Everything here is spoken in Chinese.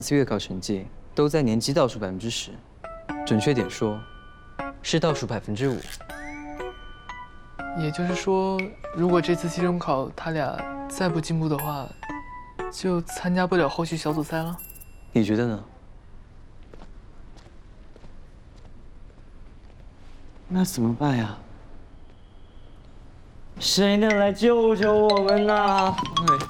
次月考成绩都在年级倒数10%，准确点说，是倒数5%。 也就是说，如果这次期中考他俩再不进步的话，就参加不了后续小组赛了。 你觉得呢？ 那怎么办呀？谁能来救救我们呐？ 哎